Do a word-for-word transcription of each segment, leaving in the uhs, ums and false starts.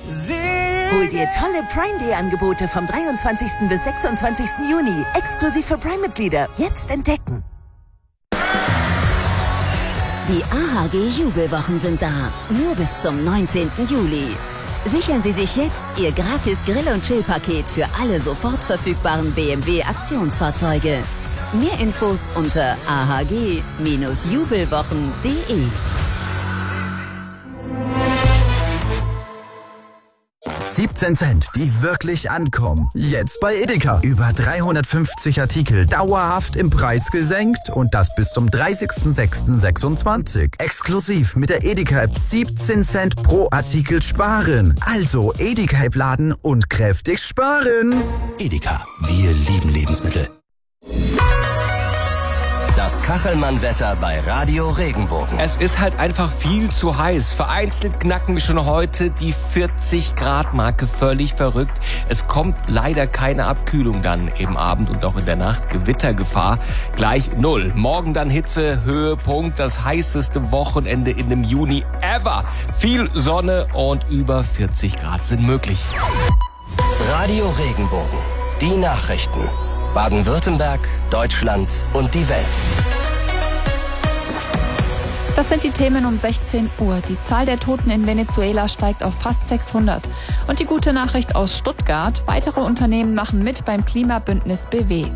Hol dir tolle Prime Day Angebote vom dreiundzwanzigsten bis sechsundzwanzigsten Juni. Exklusiv für Prime-Mitglieder. Jetzt entdecken. Die A H G Jubelwochen sind da. Nur bis zum neunzehnten Juli. Sichern Sie sich jetzt Ihr gratis Grill- und Chill-Paket für alle sofort verfügbaren B M W Aktionsfahrzeuge. Mehr Infos unter a h g Bindestrich jubelwochen punkt d e. siebzehn Cent, die wirklich ankommen. Jetzt bei Edeka. Über dreihundertfünfzig Artikel dauerhaft im Preis gesenkt und das bis zum dreißigsten sechsten sechsundzwanzig. Exklusiv mit der Edeka-App siebzehn Cent pro Artikel sparen. Also Edeka-App laden und kräftig sparen. Edeka, wir lieben Lebensmittel. Das Kachelmann-Wetter bei Radio Regenbogen. Es ist halt einfach viel zu heiß. Vereinzelt knacken wir schon heute die vierzig Grad Marke. Völlig verrückt. Es kommt leider keine Abkühlung dann im Abend und auch in der Nacht. Gewittergefahr gleich null. Morgen dann Hitze, Höhepunkt, das heißeste Wochenende in dem Juni ever. Viel Sonne und über vierzig Grad sind möglich. Radio Regenbogen. Die Nachrichten. Baden-Württemberg, Deutschland und die Welt. Das sind die Themen um sechzehn Uhr. Die Zahl der Toten in Venezuela steigt auf fast sechshundert. Und die gute Nachricht aus Stuttgart: Weitere Unternehmen machen mit beim Klimabündnis B W.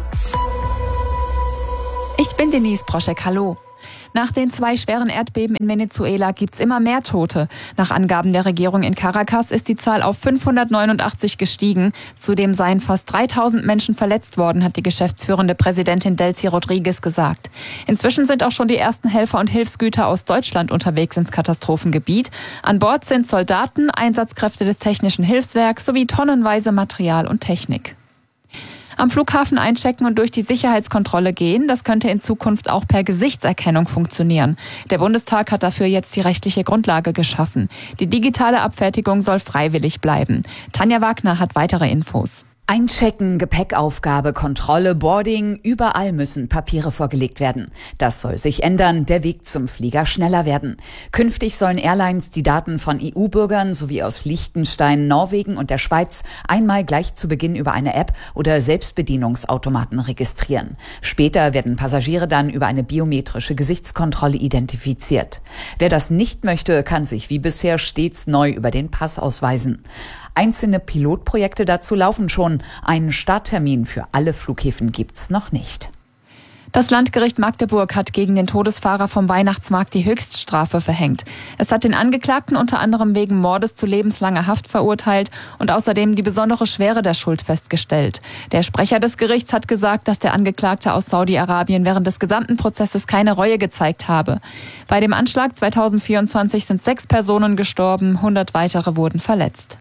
Ich bin Denise Broschek, hallo. Nach den zwei schweren Erdbeben in Venezuela gibt's immer mehr Tote. Nach Angaben der Regierung in Caracas ist die Zahl auf fünfhundertneunundachtzig gestiegen. Zudem seien fast dreitausend Menschen verletzt worden, hat die geschäftsführende Präsidentin Delcy Rodriguez gesagt. Inzwischen sind auch schon die ersten Helfer und Hilfsgüter aus Deutschland unterwegs ins Katastrophengebiet. An Bord sind Soldaten, Einsatzkräfte des Technischen Hilfswerks sowie tonnenweise Material und Technik. Am Flughafen einchecken und durch die Sicherheitskontrolle gehen, das könnte in Zukunft auch per Gesichtserkennung funktionieren. Der Bundestag hat dafür jetzt die rechtliche Grundlage geschaffen. Die digitale Abfertigung soll freiwillig bleiben. Tanja Wagner hat weitere Infos. Einchecken, Gepäckaufgabe, Kontrolle, Boarding, überall müssen Papiere vorgelegt werden. Das soll sich ändern, der Weg zum Flieger schneller werden. Künftig sollen Airlines die Daten von E U-Bürgern sowie aus Liechtenstein, Norwegen und der Schweiz einmal gleich zu Beginn über eine App oder Selbstbedienungsautomaten registrieren. Später werden Passagiere dann über eine biometrische Gesichtskontrolle identifiziert. Wer das nicht möchte, kann sich wie bisher stets neu über den Pass ausweisen. Einzelne Pilotprojekte dazu laufen schon. Einen Starttermin für alle Flughäfen gibt's noch nicht. Das Landgericht Magdeburg hat gegen den Todesfahrer vom Weihnachtsmarkt die Höchststrafe verhängt. Es hat den Angeklagten unter anderem wegen Mordes zu lebenslanger Haft verurteilt und außerdem die besondere Schwere der Schuld festgestellt. Der Sprecher des Gerichts hat gesagt, dass der Angeklagte aus Saudi-Arabien während des gesamten Prozesses keine Reue gezeigt habe. Bei dem Anschlag zweitausendvierundzwanzig sind sechs Personen gestorben, hundert weitere wurden verletzt.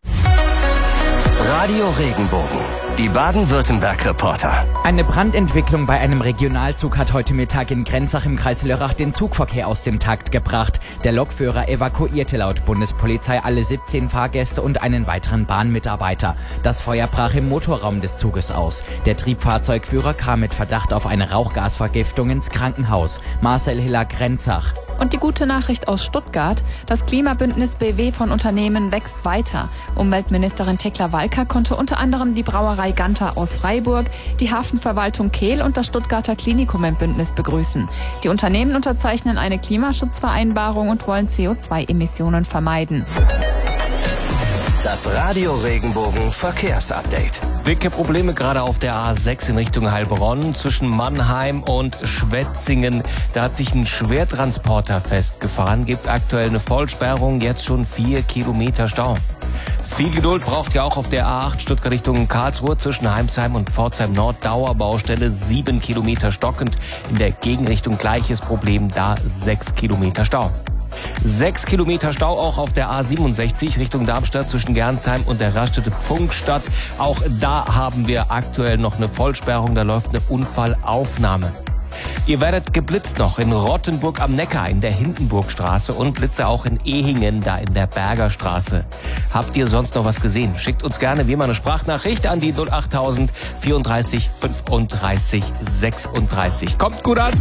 Radio Regenbogen. Die Baden-Württemberg-Reporter. Eine Brandentwicklung bei einem Regionalzug hat heute Mittag in Grenzach im Kreis Lörrach den Zugverkehr aus dem Takt gebracht. Der Lokführer evakuierte laut Bundespolizei alle siebzehn Fahrgäste und einen weiteren Bahnmitarbeiter. Das Feuer brach im Motorraum des Zuges aus. Der Triebfahrzeugführer kam mit Verdacht auf eine Rauchgasvergiftung ins Krankenhaus. Marcel Hiller, Grenzach. Und die gute Nachricht aus Stuttgart: Das Klimabündnis B W von Unternehmen wächst weiter. Umweltministerin Tekla Walker konnte unter anderem die Brauerei Ganter aus Freiburg, die Hafenverwaltung Kehl und das Stuttgarter Klinikum im Bündnis begrüßen. Die Unternehmen unterzeichnen eine Klimaschutzvereinbarung und wollen C O zwei Emissionen vermeiden. Das Radio Regenbogen Verkehrsupdate. Dicke Probleme gerade auf der A sechs in Richtung Heilbronn zwischen Mannheim und Schwetzingen. Da hat sich ein Schwertransporter festgefahren, gibt aktuell eine Vollsperrung, jetzt schon vier Kilometer Stau. Viel Geduld braucht ihr auch auf der A acht Stuttgart Richtung Karlsruhe zwischen Heimsheim und Pforzheim Nord. Dauerbaustelle, sieben Kilometer stockend. In der Gegenrichtung gleiches Problem, da sechs Kilometer Stau. Sechs Kilometer Stau auch auf der A siebenundsechzig Richtung Darmstadt zwischen Gernsheim und der Raststätte Pfungstadt. Auch da haben wir aktuell noch eine Vollsperrung, da läuft eine Unfallaufnahme. Ihr werdet geblitzt noch in Rottenburg am Neckar in der Hindenburgstraße und Blitze auch in Ehingen, da in der Bergerstraße. Habt ihr sonst noch was gesehen? Schickt uns gerne wie immer eine Sprachnachricht an die null achttausend vierunddreißig fünfunddreißig sechsunddreißig. Kommt gut an!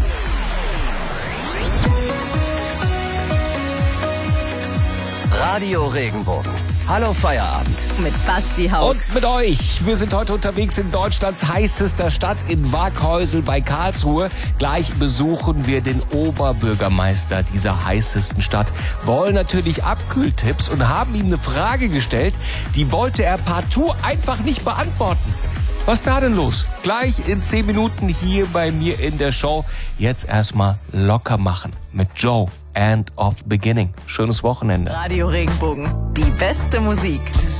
Radio Regenbogen. Hallo Feierabend. Mit Basti Hauck. Und mit euch. Wir sind heute unterwegs in Deutschlands heißester Stadt in Waghäusel bei Karlsruhe. Gleich besuchen wir den Oberbürgermeister dieser heißesten Stadt. Wollen natürlich Abkühltipps und haben ihm eine Frage gestellt, die wollte er partout einfach nicht beantworten. Was ist da denn los? Gleich in zehn Minuten hier bei mir in der Show. Jetzt erstmal locker machen mit Joe, End of Beginning. Schönes Wochenende. Radio Regenbogen, die beste Musik.